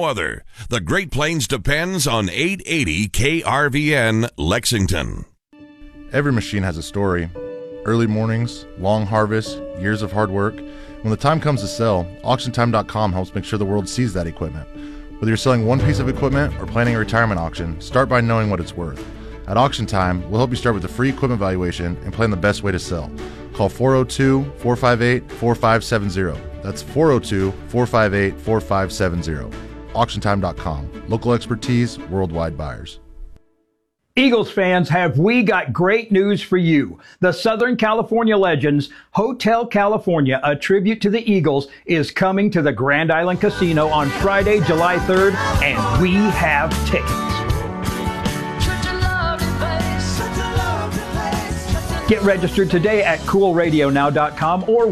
Weather. The Great Plains depends on 880 KRVN Lexington. Every machine has a story. Early mornings, long harvests, years of hard work. When the time comes to sell, AuctionTime.com helps make sure the world sees that equipment. Whether you're selling one piece of equipment or planning a retirement auction, start by knowing what it's worth. At Auction Time, we'll help you start with a free equipment valuation and plan the best way to sell. Call 402-458-4570. That's 402-458-4570. AuctionTime.com. Local expertise, worldwide buyers. Eagles fans, have we got great news for you. The Southern California Legends Hotel California, a tribute to the Eagles, is coming to the Grand Island Casino on Friday, July 3rd, and we have tickets. Get registered today at coolradionow.com or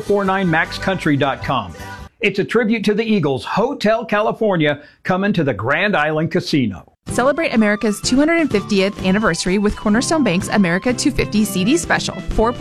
1049maxcountry.com. It's a tribute to the Eagles, Hotel California, coming to the Grand Island Casino. Celebrate America's 250th anniversary with Cornerstone Bank's America 250 CD Special.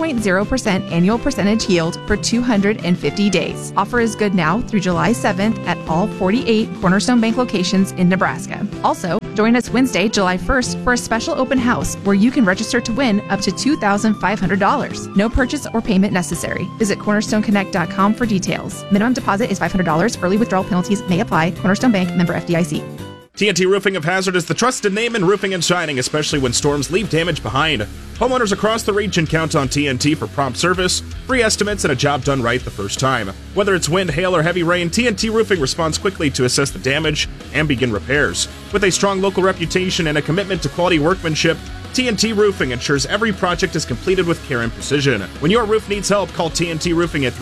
4.0% annual percentage yield for 250 days. Offer is good now through July 7th at all 48 Cornerstone Bank locations in Nebraska. Also, join us Wednesday, July 1st for a special open house where you can register to win up to $2,500. No purchase or payment necessary. Visit cornerstoneconnect.com for details. Minimum deposit is $500. Early withdrawal penalties may apply. Cornerstone Bank, member FDIC. TNT Roofing of Hazard is the trusted name in roofing and shining, especially when storms leave damage behind. Homeowners across the region count on TNT for prompt service, free estimates, and a job done right the first time. Whether it's wind, hail, or heavy rain, TNT Roofing responds quickly to assess the damage and begin repairs. With a strong local reputation and a commitment to quality workmanship, TNT Roofing ensures every project is completed with care and precision. When your roof needs help, call TNT Roofing at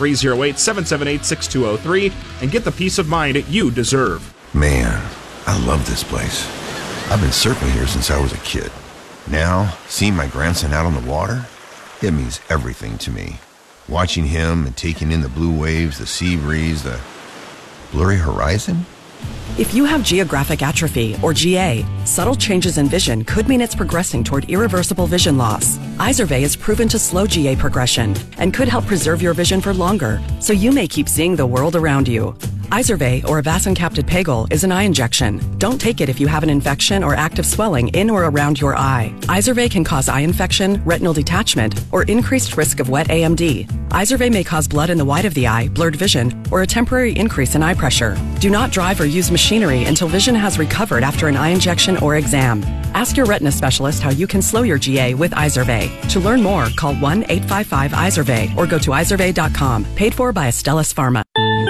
308-778-6203 and get the peace of mind you deserve. Man, I love this place. I've been surfing here since I was a kid. Now, seeing my grandson out on the water, it means everything to me. Watching him and taking in the blue waves, the sea breeze, the blurry horizon. If you have geographic atrophy, or GA, subtle changes in vision could mean it's progressing toward irreversible vision loss. Izervay is proven to slow GA progression and could help preserve your vision for longer, so you may keep seeing the world around you. Izervay, or avacincaptad pegol, is an eye injection. Don't take it if you have an infection or active swelling in or around your eye. Izervay can cause eye infection, retinal detachment, or increased risk of wet AMD. Izervay may cause blood in the white of the eye, blurred vision, or a temporary increase in eye pressure. Do not drive or use machinery until vision has recovered after an eye injection or exam. Ask your retina specialist how you can slow your GA with Izervay. To learn more, call 1-855-IZERVAY or go to izervay.com. Paid for by Astellas Pharma.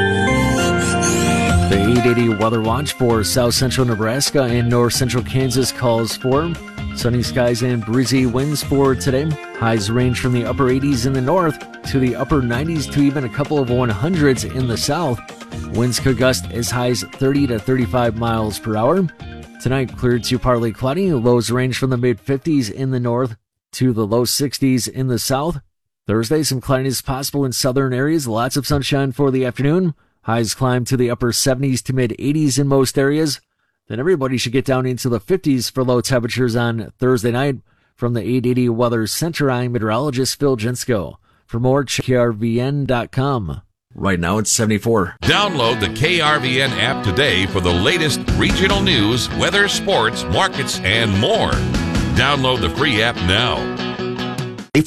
The 880 Weather Watch for south central Nebraska and north central Kansas calls for sunny skies and breezy winds for today. Highs range from the upper 80s in the north to the upper 90s to even a couple of 100s in the south. Winds could gust as high as 30 to 35 miles per hour. Tonight, clear to partly cloudy. Lows range from the mid-50s in the north to the low 60s in the south. Thursday, some cloudiness possible in southern areas. Lots of sunshine for the afternoon. Highs climb to the upper 70s to mid-80s in most areas. Then everybody should get down into the 50s for low temperatures on Thursday night. From the 880 Weather Center, I'm meteorologist Phil Jensko. For more, check KRVN.com. Right now it's 74. Download the KRVN app today for the latest regional news, weather, sports, markets, and more. Download the free app now.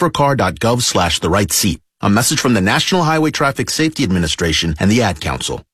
safercar.gov/the right seat. A message from the National Highway Traffic Safety Administration and the Ad Council.